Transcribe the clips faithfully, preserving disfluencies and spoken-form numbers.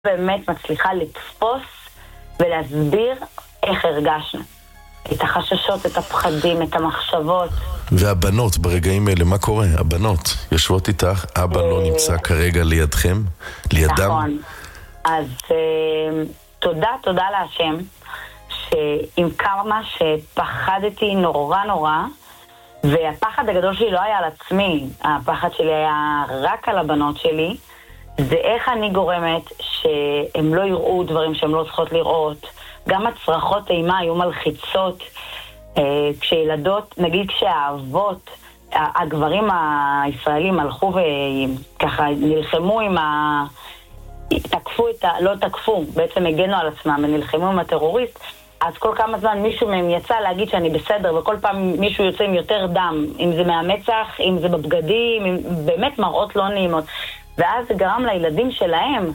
באמת מצליחה לתפוס ולהסביר איך הרגשנו. את החששות, את הפחדים, את המחשבות. והבנות ברגעים האלה, מה קורה? הבנות יושבות איתך, אבא לא נמצא כרגע לידכם, לידם? נכון. אז תודה, תודה להשם, שעם כמה שפחדתי נורא נורא, והפחד הגדול שלי לא היה על עצמי, הפחד שלי היה רק על הבנות שלי, זה איך אני גורמת שהם לא יראו דברים שהם לא צריכות לראות. גם הצרחות אימה היו מלחיצות, כשילדות, נגיד כשהאבות, הגברים הישראלים הלכו וככה נלחמו עם ה... תקפו את ה... לא תקפו, בעצם הגנו על עצמם ונלחמו עם הטרוריסט, אז כל כמה זמן מישהו מהם יצא להגיד שאני בסדר, וכל פעם מישהו יוצא עם יותר דם, אם זה מהמצח, אם זה בבגדים, אם... באמת מראות לא נעימות. ואז זה גרם לילדים שלהם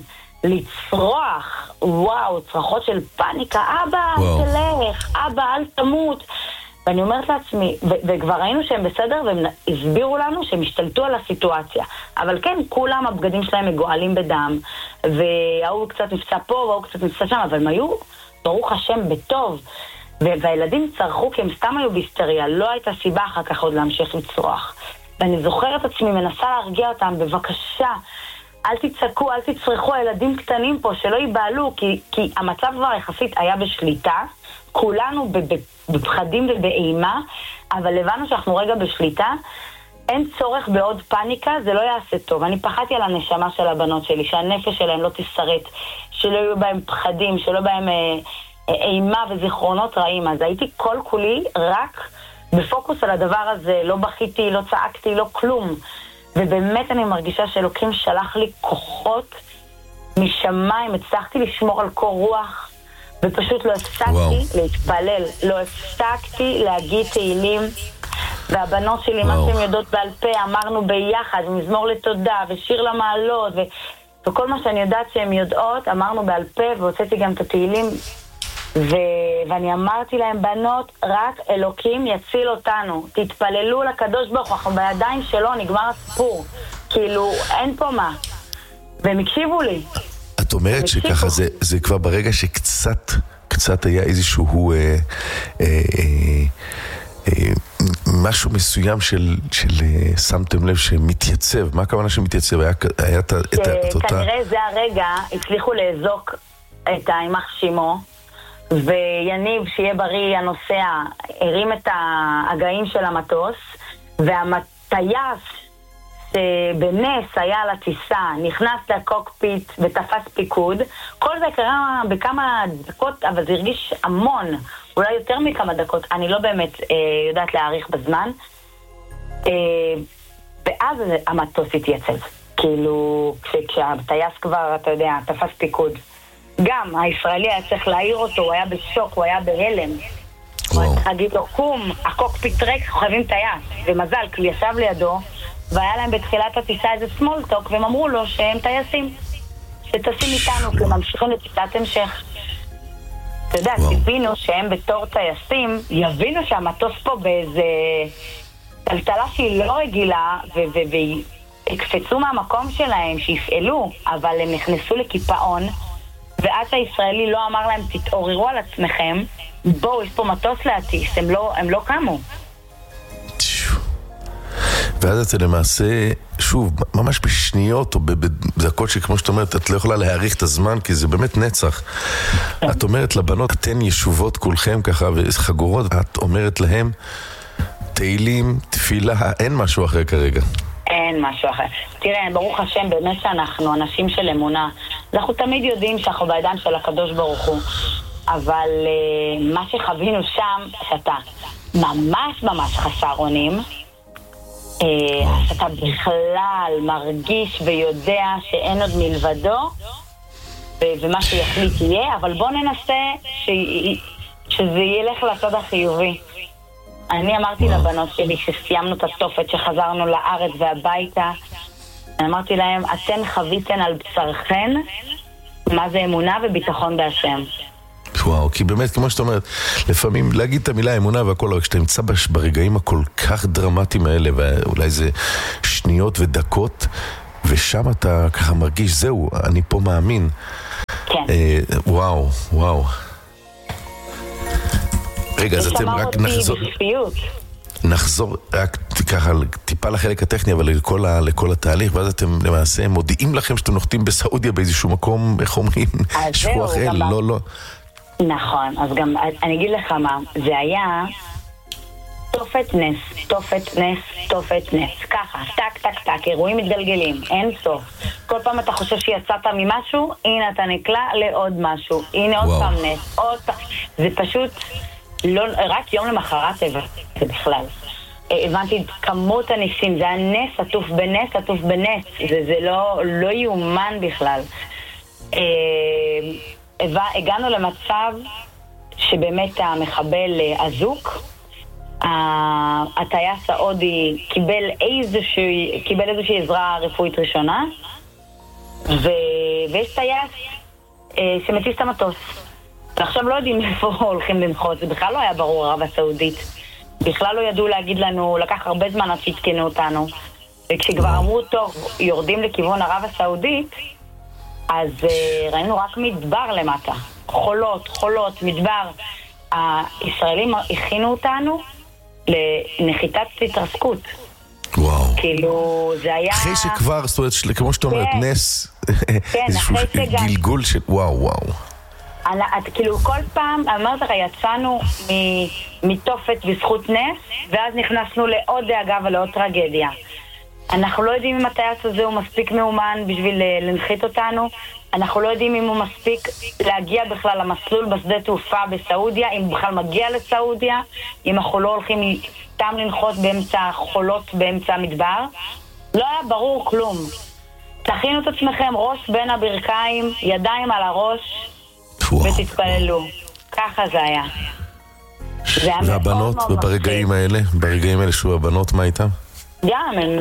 לצרוח, וואו, צרחות של פאניקה, אבא, אל תלך, אבא, אל תמות. ואני אומרת לעצמי, ו- וכבר ראינו שהם בסדר, והם הסבירו לנו שהם השתלטו על הסיטואציה. אבל כן, כולם הבגדים שלהם מגועלים בדם, והוא קצת נפצע פה, והוא קצת נפצע שם, אבל הם היו, ברוך השם, בטוב. ו- והילדים צרחו כי הם סתם היו בהיסטריה, לא הייתה סיבה אחר כך עוד להמשיך לצרוח. ואני זוכרת עצמי, מנסה להרגיע אותם, בבקשה, אל תצעקו, אל תצרחו, הילדים קטנים פה, שלא ייבעלו, כי, כי המצב כבר יחסית היה בשליטה, כולנו בפחדים ובאימה, אבל הבנו שאנחנו רגע בשליטה, אין צורך בעוד פאניקה, זה לא יעשה טוב. אני פחדתי על הנשמה של הבנות שלי, שהנפש שלהם לא תשרט, שלא יהיו בהם פחדים, שלא בהם אה, אימה וזיכרונות רעים. אז הייתי כל כולי רק בפוקוס על הדבר הזה, לא בכיתי, לא צעקתי, לא כלום. ובאמת אני מרגישה שאלוקים שלח לי כוחות משמיים, הצלחתי לשמור על קור רוח, ופשוט לא הפסקתי להתפלל, לא הפסקתי להגיד תהילים, והבנות שלי, מה שהן יודעות בעל פה, אמרנו ביחד, מזמור לתודה, ושיר למעלות, ו... וכל מה שאני יודעת שהן יודעות, אמרנו בעל פה, והוצאתי גם את התהילים, ו... ואני אמרתי להם, בנות, רק אלוקים יציל אותנו, תתפללו לקדוש ברוך הוא, אנחנו בידיים שלו, נגמר הסיפור, כאילו, אין פה מה, והם הקשיבו לי. את אומרת שככה זה, זה כבר ברגע שקצת, קצת היה איזשהו אה, אה, אה, אה, משהו מסוים של, של אה, שמתם לב שמתייצב. מה הכוונה שמתייצב? היה, היה את, את, את אותה... כנראה זה הרגע, הצליחו לאזוק את האימח שימו, ויניב, שיהיה בריא, הנוסע, הרים את ההגאים של המטוס, והטייס שבנס היה על הטיסה, נכנס לקוקפיט ותפס פיקוד. כל זה קרה בכמה דקות, אבל זה הרגיש המון, אולי יותר מכמה דקות, אני לא באמת אה, יודעת להעריך בזמן. אה, ואז המטוס התייצב, כאילו כשהטייס כבר, אתה יודע, תפס פיקוד. גם הישראלי היה צריך להעיר אותו, הוא היה בשוק, הוא היה בהלם. הוא היה צריך להגיד לו, קום, הקוקפיט ריק, חייבים טייס. ומזל, כי ישב לידו, והיה להם בתחילת הטיסה איזה סמולטוק, והם אמרו לו שהם טייסים, שטסים איתנו, כי הם ממשיכים לטיסת המשך. אתה יודע, ציפינו שהם בתור טייסים, יבינו שהמטוס פה באיזה טלטלה שהיא לא רגילה, והקפצו מהמקום שלהם, שיפעלו, אבל הם נכנסו לקיפאון, ואז הישראלי לא אמר להם, תתעוררו על עצמכם, בואו, יש פה מטוס להטיס, הם לא, הם לא קמו. ואז אתה למעשה, שוב, ממש בשניות או בדקות שכמו שאת אומרת, את לא יכולה להעריך את הזמן, כי זה באמת נצח. את אומרת לבנות, אתן ישובות כולכם ככה וחגורות, את אומרת להם, תהילים, תפילה, אין משהו אחר כרגע. אין משהו אחר. תראה, ברוך השם, באמת שאנחנו אנשים של אמונה. אנחנו תמיד יודעים שאנחנו בידיים של הקדוש ברוך הוא. אבל uh, מה שחווינו שם, שאתה ממש ממש חסר אונים, uh, שאתה בכלל מרגיש ויודע שאין עוד מלבדו, ו- ומה שיחליט יהיה, אבל בוא ננסה ש- שזה ילך לצד החיובי. אני אמרתי לבנות שלי שסיימנו את התופת, שחזרנו לארץ והביתה, אני אמרתי להם, אתן חוויתן על בשרכן מה זה אמונה וביטחון בהשם. וואו, כי באמת, כמו שאת אומרת, לפעמים להגיד את המילה אמונה והכל, רק שאתה נמצא ברגעים הכל כך דרמטיים האלה, ואולי זה שניות ודקות, ושם אתה ככה מרגיש, זהו, אני פה מאמין. וואו, וואו. רגע, אז אתם רק נחזור... נחזור רק ככה טיפה לחלק הטכני, אבל לכל, ה, לכל התהליך, ואז אתם למעשה מודיעים לכם שאתם נוחתים בסעודיה באיזשהו מקום, איך אומרים, שכוח אל, לא, לא. נכון, אז גם אני אגיד לך מה, זה היה תופת נס, תופת נס, תופת נס, ככה, טק, טק, טק, אירועים מתגלגלים, אין סוף. כל פעם אתה חושב שיצאת ממשהו, הנה אתה נקלע לעוד משהו, הנה עוד פעם נס, עוד פעם, זה פשוט... לא, רק יום למחרת זה בכלל. הבנתי את כמות הניסים, זה היה נס עטוף בנס, עטוף בנס. זה, זה לא, לא יאומן בכלל. הגענו למצב שבאמת המחבל אזוק, הטייס ההודי קיבל איזושהי, קיבל איזושהי עזרה רפואית ראשונה, ו, ויש טייס שמטיס את המטוס. ועכשיו לא יודעים איפה הולכים לנחות, זה בכלל לא היה ברור ערב הסעודית. בכלל לא ידעו להגיד לנו, לקח הרבה זמן עד שהתקנו אותנו. וכשכבר אמרו טוב, יורדים לכיוון ערב הסעודית, אז uh, ראינו רק מדבר למטה. חולות, חולות, מדבר. הישראלים הכינו אותנו לנחיתת התרסקות. וואו. כאילו, זה היה... אחרי שכבר, זאת אומרת, כמו שאתה אומרת, נס, איזשהו גלגול של... וואו, וואו. את כאילו כל פעם, אמרת לך, יצאנו מתופת בזכות נס, ואז נכנסנו לעוד דאגה ולעוד טרגדיה. אנחנו לא יודעים אם הטייס הזה הוא מספיק מאומן בשביל להנחית אותנו, אנחנו לא יודעים אם הוא מספיק להגיע בכלל למסלול בשדה תעופה בסעודיה, אם הוא בכלל מגיע לסעודיה, אם אנחנו לא הולכים סתם לנחות באמצע חולות באמצע המדבר. לא היה ברור כלום. תכינו את עצמכם, ראש בין הברכיים, ידיים על הראש, ותתפללו. ככה זה היה. והבנות, ברגעים האלה, ברגעים האלה שהוא הבנות, מה איתם? גם, הם,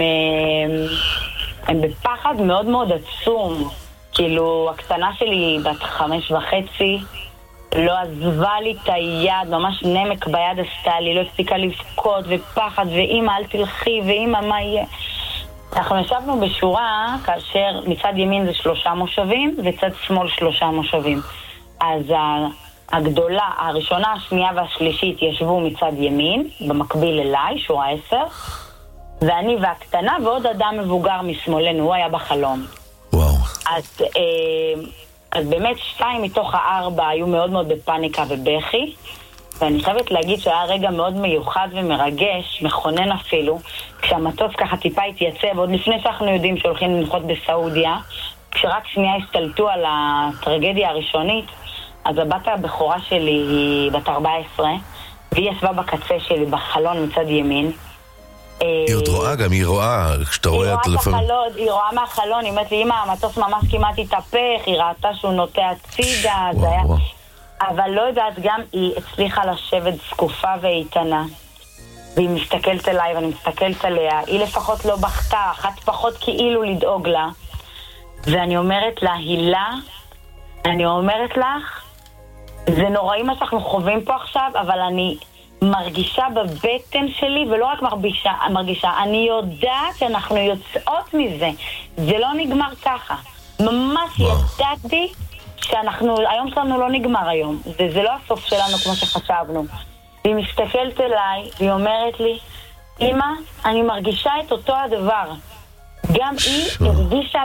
הם בפחד מאוד מאוד עצום. כאילו, הקטנה שלי בת חמש וחצי, לא עזבה לי את היד, ממש נמק ביד עשתה לי, לא הפסיקה לבכות ופחד, ואמא אל תלכי, ואמא מה יהיה? אנחנו ישבנו בשורה, כאשר מצד ימין זה שלושה מושבים, וצד שמאל שלושה מושבים. אז הגדולה, הראשונה, השנייה והשלישית ישבו מצד ימין, במקביל אליי, שורה עשר, ואני והקטנה ועוד אדם מבוגר משמאלנו, הוא היה בחלום. וואו. אז, אז באמת שתיים מתוך הארבע היו מאוד מאוד בפאניקה ובכי, ואני חייבת להגיד שהיה רגע מאוד מיוחד ומרגש, מכונן אפילו, כשהמטוס ככה טיפה התייצב, עוד לפני שאנחנו יודעים שהולכים לנחות בסעודיה, כשרק שנייה השתלטו על הטרגדיה הראשונית, אז הבת הבכורה שלי היא בת ארבע עשרה, והיא ישבה בקצה שלי בחלון מצד ימין. היא עוד רואה גם, היא רואה, כשאתה רואה את לפעמים... היא רואה מהחלון, היא אומרת לי, אמא, המטוס ממש כמעט התהפך, היא ראתה שהוא נוטה הצידה, זה היה... אבל לא יודעת, גם היא הצליחה לשבת זקופה ואיתנה. והיא מסתכלת אליי ואני מסתכלת עליה, היא לפחות לא בכתה, אחת פחות כאילו לדאוג לה. ואני אומרת לה, הילה, אני אומרת לך, זה נוראי מה שאנחנו חווים פה עכשיו, אבל אני מרגישה בבטן שלי, ולא רק מרגישה, מרגישה, אני יודעת שאנחנו יוצאות מזה. זה לא נגמר ככה. ממש ידעתי שאנחנו, היום שלנו לא נגמר היום. זה, זה לא הסוף שלנו כמו שחשבנו. והיא מסתכלת אליי, והיא אומרת לי, אמא, אני מרגישה את אותו הדבר. גם היא הרגישה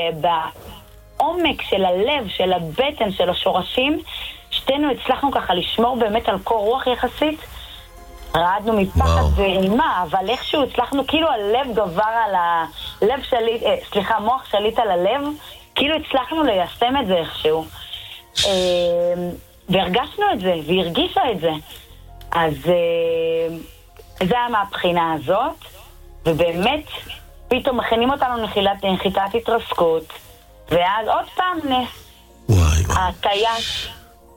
בעומק של הלב, של הבטן, של השורשים, שתינו הצלחנו ככה לשמור באמת על קור רוח יחסית, רעדנו מפחד ואימה, אבל איכשהו הצלחנו, כאילו הלב גבר על הלב שליט, אה, סליחה, מוח שליט על הלב, כאילו הצלחנו ליישם את זה איכשהו. אה, והרגשנו את זה, והיא הרגישה את זה. אז אה, זה היה מהבחינה הזאת, ובאמת, פתאום מכינים אותנו לנחיתת, לנחיתת התרסקות, ואז עוד פעם נס. וואי וואי. הטייס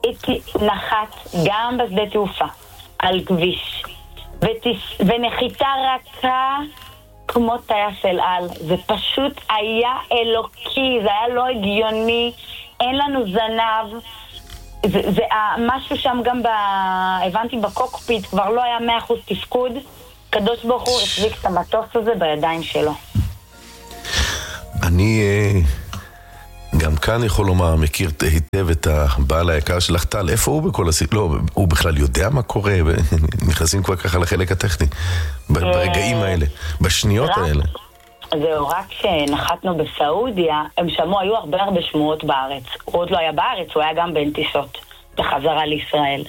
נחת גם בשדה תעופה, על כביש, ותס... ונחיתה רכה כמו טייס אל על. זה פשוט היה אלוקי, זה היה לא הגיוני, אין לנו זנב. זה, זה משהו שם גם ב... הבנתי בקוקפיט, כבר לא היה מאה אחוז תפקוד. קדוש ברוך הוא החזיק את המטוס הזה בידיים שלו. אני גם כאן יכול לומר, מכיר היטב את הבעל היקר שלך טל, איפה הוא בכל הסיפור? לא, הוא בכלל יודע מה קורה, נכנסים כבר ככה לחלק הטכני, ברגעים האלה, בשניות האלה. זהו, רק שנחתנו בסעודיה, הם שמעו, היו הרבה הרבה שמועות בארץ. הוא עוד לא היה בארץ, הוא היה גם בין טיסות, בחזרה לישראל.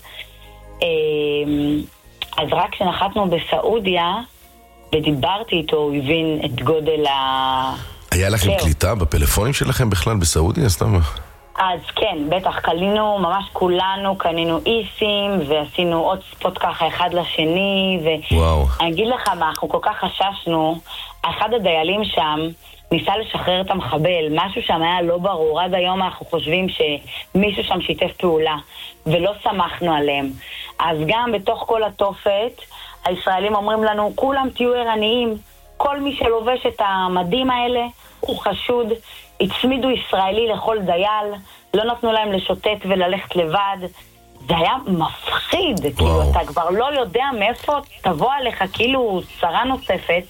אז רק שנחתנו בסעודיה, ודיברתי איתו, הוא הבין את גודל ה... היה לכם קליטה בפלאפונים שלכם בכלל בסעודיה? סתם? אז כן, בטח, קלינו, ממש כולנו, קנינו איסים, ועשינו עוד ספוט ככה אחד לשני, וואו. ואני אגיד לך מה, אנחנו כל כך חששנו, אחד הדיילים שם ניסה לשחרר את המחבל, משהו שם היה לא ברור, עד היום אנחנו חושבים שמישהו שם שיתף פעולה, ולא שמחנו עליהם. אז גם בתוך כל התופת, הישראלים אומרים לנו, כולם תהיו ערניים, כל מי שלובש את המדים האלה הוא חשוד, הצמידו ישראלי לכל דייל, לא נתנו להם לשוטט וללכת לבד. זה היה מפחיד, וואו. כאילו אתה כבר לא יודע מאיפה תבוא עליך כאילו צרה נוספת.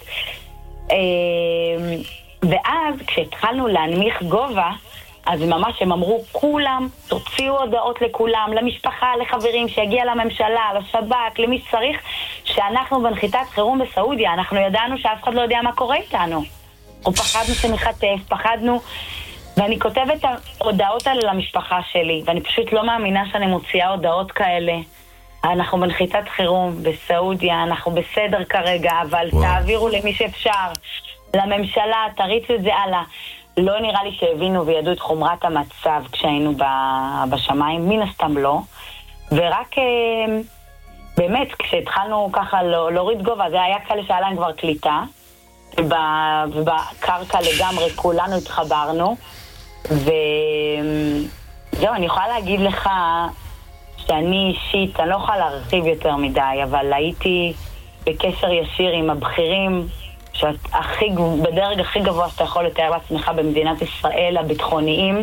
ואז כשהתחלנו להנמיך גובה, אז ממש הם אמרו, כולם, תוציאו הודעות לכולם, למשפחה, לחברים, שיגיע לממשלה, לשב"כ, למי שצריך, שאנחנו בנחיתת חירום בסעודיה, אנחנו ידענו שאף אחד לא יודע מה קורה איתנו. או פחדנו שנחטף, פחדנו, ואני כותבת ההודעות האלה למשפחה שלי, ואני פשוט לא מאמינה שאני מוציאה הודעות כאלה. אנחנו בנחיתת חירום בסעודיה, אנחנו בסדר כרגע, אבל וואו. תעבירו למי שאפשר, לממשלה, תריצו את זה הלאה. לא נראה לי שהבינו וידעו את חומרת המצב כשהיינו בשמיים, מן הסתם לא. ורק באמת, כשהתחלנו ככה להוריד גובה, זה היה כאלה שהיה להם כבר קליטה, ובקרקע לגמרי כולנו התחברנו, וזהו, אני יכולה להגיד לך שאני אישית, אני לא יכולה להרחיב יותר מדי, אבל הייתי בקשר ישיר עם הבכירים, שהכי, בדרג הכי גבוה שאתה יכול לתאר לעצמך במדינת ישראל, הביטחוניים.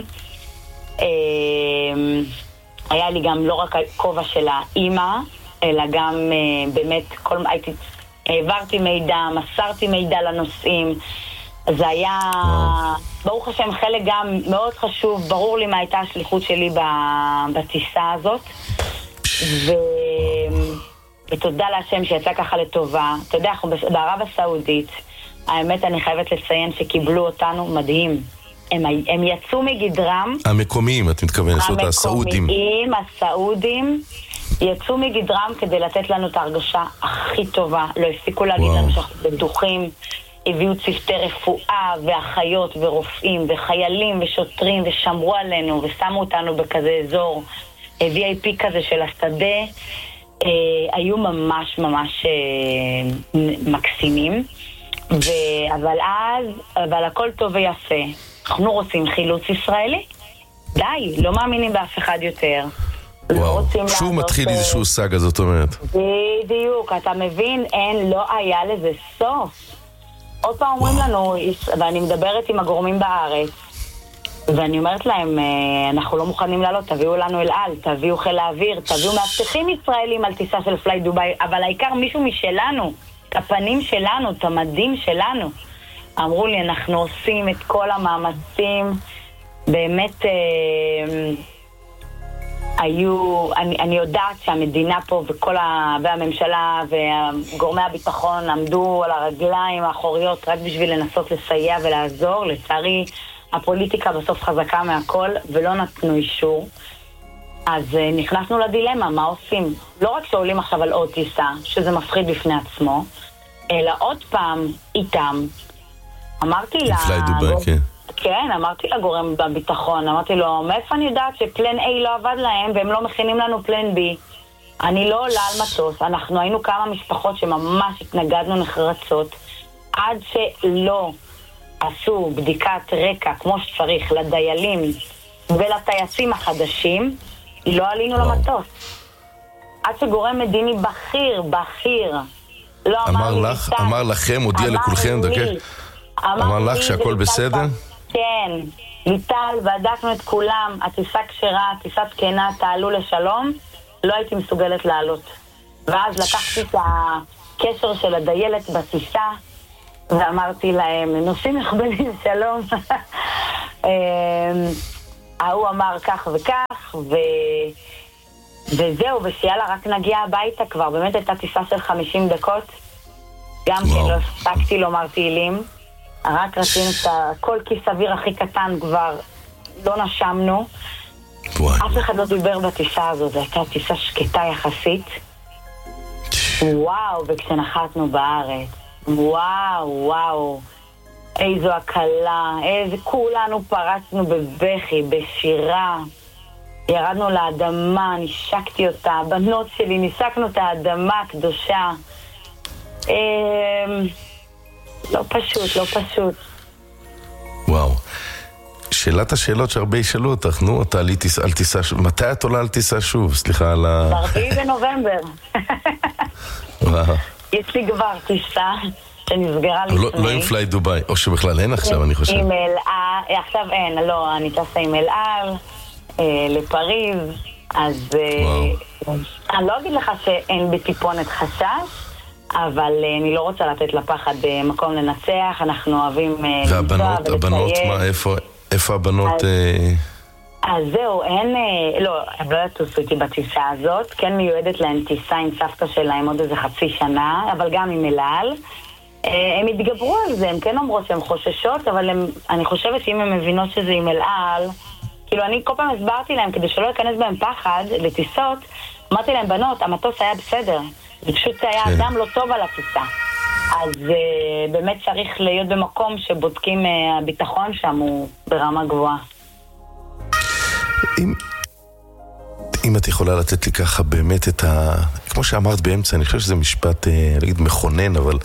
היה לי גם לא רק כובע של האימא, אלא גם באמת, כל, הייתי, העברתי מידע, מסרתי מידע לנושאים. זה היה, ברוך השם, חלק גם מאוד חשוב, ברור לי מה הייתה השליחות שלי בטיסה הזאת. ו... ותודה להשם שיצא ככה לטובה. אתה יודע, אנחנו בערב הסעודית, האמת אני חייבת לציין שקיבלו אותנו מדהים. הם, הם יצאו מגדרם. המקומיים, את מתכוונת, זאת הסעודים. המקומיים, הסעודים, יצאו מגדרם כדי לתת לנו את ההרגשה הכי טובה. לא הפסיקו להגיד לנו שאנחנו בטוחים. הביאו צוותי רפואה ואחיות ורופאים וחיילים ושוטרים ושמרו עלינו ושמו אותנו בכזה אזור וי איי פי כזה של השדה. אה, היו ממש ממש אה, מקסימים. ו... אבל אז, אבל הכל טוב ויפה. אנחנו רוצים חילוץ ישראלי. די, לא מאמינים באף אחד יותר. וואו, לא שוב מתחיל איזשהו סאגה, זאת אומרת. בדיוק, אתה מבין, אין, לא היה לזה סוף. עוד פעם אומרים לנו, ואני מדברת עם הגורמים בארץ, ואני אומרת להם, אנחנו לא מוכנים לעלות, תביאו לנו אל על, תביאו חיל האוויר, תביאו מאבטחים ישראלים על טיסה של פליי דוביי, אבל העיקר מישהו משלנו, את הפנים שלנו, את המדים שלנו. אמרו לי, אנחנו עושים את כל המאמצים, באמת אה, היו, אני, אני יודעת שהמדינה פה וכל ה, והממשלה וגורמי הביטחון עמדו על הרגליים האחוריות רק בשביל לנסות לסייע ולעזור. לצערי, הפוליטיקה בסוף חזקה מהכל ולא נתנו אישור. אז uh, נכנסנו לדילמה, מה עושים? לא רק שעולים עכשיו על עוד טיסה, שזה מפחיד בפני עצמו, אלא עוד פעם איתם. אמרתי לה... פליי דוביי, כן. כן, אמרתי לגורם בביטחון, אמרתי לו, מאיפה אני יודעת שפלן A לא עבד להם והם לא מכינים לנו פלן B? אני לא עולה על מטוס, אנחנו היינו כמה משפחות שממש התנגדנו נחרצות, עד שלא עשו בדיקת רקע כמו שצריך לדיילים ולטייסים החדשים, לא עלינו למטוס. עד שגורם מדיני בכיר, בכיר, לא אמר לי... לך, אמר לכם, הודיע לכולכם, דקה? אמר לך שהכל בסדר? כן, ליטל, בדקנו את כולם, הטיסה כשרה, הטיסה תקנה, תעלו לשלום, לא הייתי מסוגלת לעלות. ואז לקחתי את הקשר של הדיילת בטיסה, ואמרתי להם, נוסעים נכבדים, שלום. ההוא אמר כך וכך, ו... וזהו, ושיאללה, רק נגיע הביתה כבר. באמת הייתה טיסה של חמישים דקות. גם כן לא הספקתי לומר תהילים. רק רצינו את כל כיס אוויר הכי קטן כבר לא נשמנו. אף אחד לא דיבר בטיסה הזו, זו הייתה טיסה שקטה יחסית. וואו, וכשנחתנו בארץ, וואו, וואו, איזו הקלה, איזה, כולנו פרצנו בבכי, בשירה. ירדנו לאדמה, נשקתי אותה, הבנות שלי, ניסקנו את האדמה הקדושה. אה, לא פשוט, לא פשוט. וואו. שאלת השאלות שהרבה ישאלו אותך, נו, אתה עלי טיסה, על טיסה, מתי את עולה על טיסה שוב? סליחה על ה... ברביעי בנובמבר. וואו. יש לי כבר טיסה שנסגרה לפני. לא, לא עם פליי דוביי, או שבכלל אין עכשיו, אני חושב. עם אל על, עכשיו אין, לא, אני טסה עם אל על, אה, לפריז, אז אה, אני לא אגיד לך שאין בטיפונת חשש, אבל אה, אני לא רוצה לתת לפחד אה, מקום לנצח, אנחנו אוהבים אה, והבנות, הבנות, מה, איפה, איפה הבנות... אז, אה... אז זהו, אין, אה, לא, הם לא יטוסו איתי בטיסה הזאת, כן מיועדת להם טיסה עם סבתא שלהם עוד איזה חצי שנה, אבל גם עם אל על. הם התגברו על זה, הם כן אומרות שהן חוששות, אבל הם, אני חושבת שאם הם מבינות שזה עם אל על, כאילו אני כל פעם הסברתי להם, כדי שלא יכנס בהם פחד לטיסות, אמרתי להם, בנות, המטוס היה בסדר, זה פשוט היה כן. אדם לא טוב על הטיסה. אז uh, באמת צריך להיות במקום שבודקים uh, הביטחון שם הוא ברמה גבוהה. אם, אם את יכולה לתת לי ככה באמת את ה... כמו שאמרת באמצע, אני חושב שזה משפט, אני אגיד, מכונן, אבל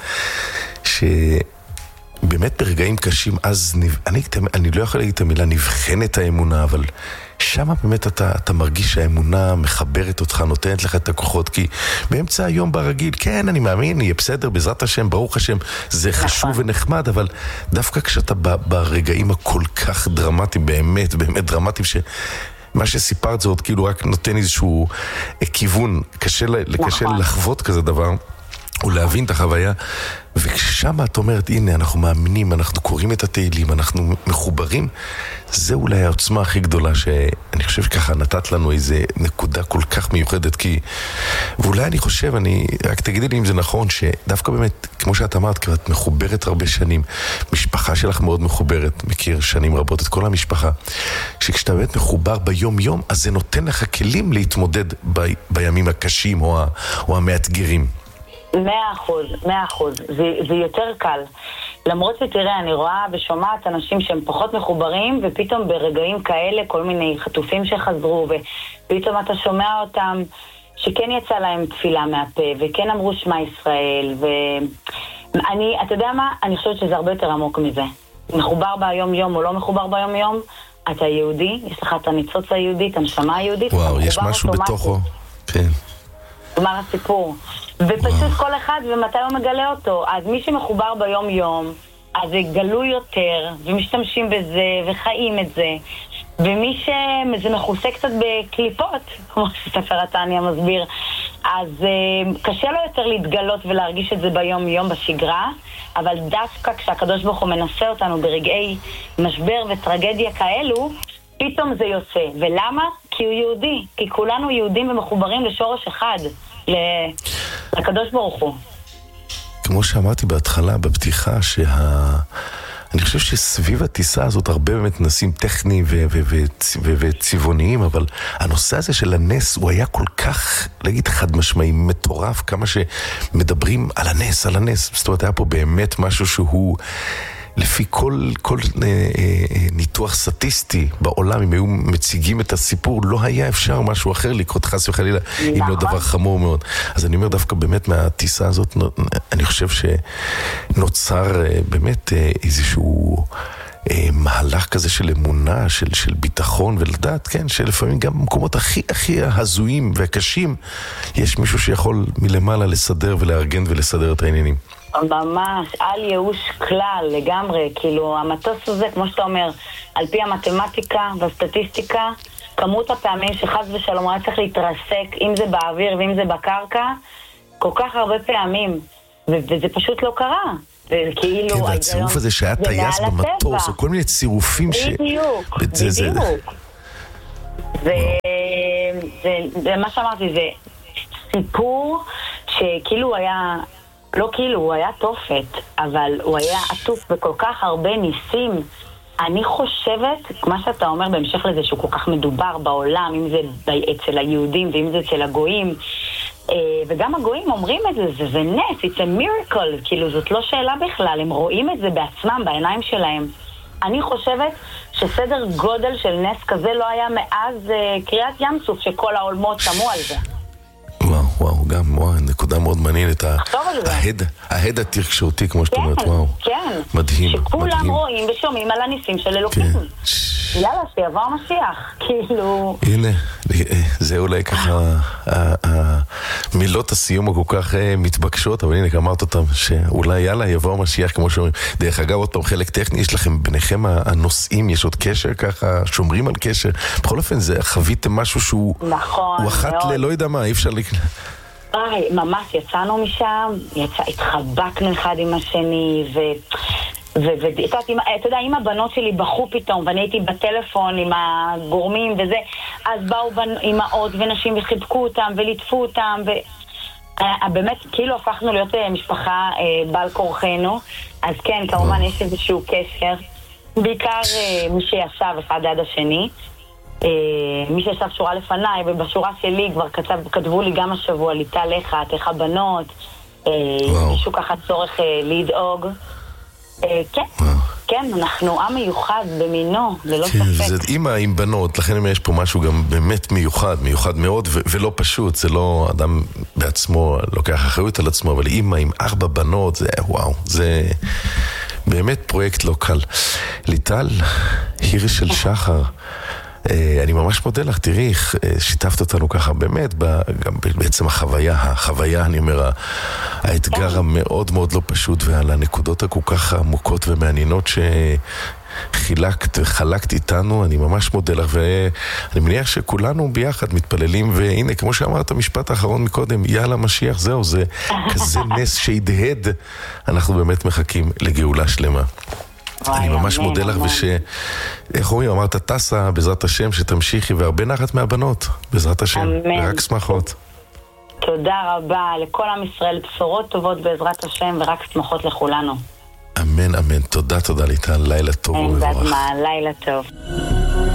שבאמת ברגעים קשים, אז נב... אני, אני לא יכול להגיד את המילה נבחנת האמונה, אבל שמה באמת אתה, אתה מרגיש שהאמונה מחברת אותך, נותנת לך את הכוחות, כי באמצע היום ברגיל, כן, אני מאמין, יהיה בסדר, בעזרת השם, ברוך השם, זה חשוב ונחמד, אבל דווקא כשאתה ברגעים הכל כך דרמטיים, באמת, באמת דרמטיים, ש... מה שסיפרת זה עוד כאילו רק נותן איזשהו כיוון, קשה, קשה לחוות כזה דבר, ולהבין את החוויה, וכששם את אומרת, הנה, אנחנו מאמינים, אנחנו קוראים את התהילים, אנחנו מחוברים, זה אולי העוצמה הכי גדולה, שאני חושב שככה נתת לנו איזה נקודה כל כך מיוחדת, כי, ואולי אני חושב, אני, רק תגידי לי אם זה נכון, שדווקא באמת, כמו שאת אמרת, כי את מחוברת הרבה שנים, משפחה שלך מאוד מחוברת, מכיר שנים רבות את כל המשפחה, שכשאתה באמת מחובר ביום יום, אז זה נותן לך כלים להתמודד ב, בימים הקשים או, ה, או המאתגרים. מאה אחוז, מאה אחוז. זה, זה יותר קל. למרות שתראה, אני רואה ושומעת אנשים שהם פחות מחוברים, ופתאום ברגעים כאלה, כל מיני חטופים שחזרו, ופתאום אתה שומע אותם שכן יצא להם תפילה מהפה, וכן אמרו שמע ישראל, ואני, אתה יודע מה? אני חושבת שזה הרבה יותר עמוק מזה. מחובר ביום יום או לא מחובר ביום יום, אתה יהודי, יש לך את הניצוץ היהודי, את הנשמה היהודית, וואו, יש משהו בתוכו, כן. כלומר הסיפור. ופשוט כל אחד ומתי הוא מגלה אותו. אז מי שמחובר ביום יום, אז זה גלוי יותר, ומשתמשים בזה, וחיים את זה. ומי שזה מכוסה קצת בקליפות, כמו שספר התניא מסביר, אז uh, קשה לו יותר להתגלות ולהרגיש את זה ביום יום בשגרה, אבל דווקא כשהקדוש ברוך הוא מנסה אותנו ברגעי משבר וטרגדיה כאלו, פתאום זה יוצא. ולמה? כי הוא יהודי. כי כולנו יהודים ומחוברים לשורש אחד. לקדוש ברוך הוא. כמו שאמרתי בהתחלה, בפתיחה, שה... אני חושב שסביב הטיסה הזאת הרבה באמת נסים טכניים ו- ו- ו- ו- וצבעוניים, אבל הנושא הזה של הנס הוא היה כל כך, להגיד חד משמעי, מטורף, כמה שמדברים על הנס, על הנס. זאת אומרת, היה פה באמת משהו שהוא... לפי כל, כל אה, אה, ניתוח סטטיסטי בעולם, אם היו מציגים את הסיפור, לא היה אפשר משהו אחר לקרות חס וחלילה, אם לא דבר חמור מאוד. אז אני אומר דווקא באמת מהטיסה הזאת, אני חושב שנוצר אה, באמת אה, איזשהו אה, מהלך כזה של אמונה, של, של ביטחון, ולדעת, כן, שלפעמים גם במקומות הכי הכי הזויים והקשים, יש מישהו שיכול מלמעלה לסדר ולארגן ולסדר את העניינים. ממש, על ייאוש כלל, לגמרי, כאילו המטוס הזה, כמו שאתה אומר, על פי המתמטיקה והסטטיסטיקה, כמות הפעמים שחס ושלום היה צריך להתרסק, אם זה באוויר ואם זה בקרקע, כל כך הרבה פעמים, ו- וזה פשוט לא קרה. זה כאילו... כן, והצירוף הזה שהיה טייס במטוס, או כל מיני צירופים ש... בדיוק, בדיוק. זה מה שאמרתי, זה סיפור שכאילו היה... לא כאילו, הוא היה תופת, אבל הוא היה עטוף בכל כך הרבה ניסים. אני חושבת, מה שאתה אומר בהמשך לזה, שהוא כל כך מדובר בעולם, אם זה אצל היהודים ואם זה אצל הגויים, וגם הגויים אומרים את זה, זה, זה נס, it's a miracle, כאילו זאת לא שאלה בכלל, הם רואים את זה בעצמם, בעיניים שלהם. אני חושבת שסדר גודל של נס כזה לא היה מאז קריאת ים סוף, שכל העולמות שמו על זה. וואו, וואו, גם, וואו, נקודה מאוד מעניינת, ההד, ההד התקשורתי, כמו שאתה אומרת, וואו. כן, מדהים, שכולם מדהים. רואים ושומעים על הניסים של אלוקים. יאללה, שיבוא המשיח, כאילו... הנה, זה אולי ככה, מילות הסיום הכל כך מתבקשות, אבל הנה, אמרת אותם, שאולי יאללה, יבוא המשיח, כמו שאומרים. דרך אגב, עוד פעם, חלק טכני, יש לכם, ביניכם הנושאים, יש עוד קשר ככה, שומרים על קשר. בכל אופן, חוויתם משהו שהוא... נכון, הוא אחת ללא יודע מה, אי אפשר לקרוא. איי, ממש יצאנו משם, יצא, התחבקנו אחד עם השני, ו... ואתה יודע, אם הבנות שלי בחו פתאום, ואני הייתי בטלפון עם הגורמים וזה, אז באו אמהות ונשים וחיבקו אותם וליטפו אותם, ובאמת כאילו הפכנו להיות משפחה בעל כורחנו. אז כן, כמובן יש איזשהו קשר, בעיקר מי שישב אחד עד השני, מי שישב שורה לפניי, ובשורה שלי כבר כתב, כתבו לי גם השבוע, ליטל לך, איך הבנות, מישהו ככה צורך לדאוג. כן, כן, אנחנו עם מיוחד במינו, ללא ספק. זה אימא עם בנות, לכן יש פה משהו גם באמת מיוחד, מיוחד מאוד, ולא פשוט, זה לא אדם בעצמו לוקח אחריות על עצמו, אבל אימא עם ארבע בנות, זה וואו, זה באמת פרויקט לא קל. ליטל, עיר של שחר, אני ממש מודה לך, תראי, שיתפת אותנו ככה באמת, גם בעצם החוויה, החוויה, אני אומר, האתגר המאוד מאוד לא פשוט, ועל הנקודות הכל כך עמוקות ומעניינות שחילקת וחלקת איתנו, אני ממש מודה לך, ואני מניח שכולנו ביחד מתפללים, והנה, כמו שאמרת, המשפט האחרון מקודם, יאללה משיח, זהו, זה כזה נס שהדהד, אנחנו באמת מחכים לגאולה שלמה. אני ממש מודה לך, וש... איך אומרים, אמרת טסה, בעזרת השם, שתמשיכי, והרבה נחת מהבנות, בעזרת השם, ורק שמחות. תודה רבה לכל עם ישראל, בשורות טובות בעזרת השם, ורק שמחות לכולנו. אמן, אמן, תודה, תודה ליטל, לילה טוב ומבורך. לילה טוב.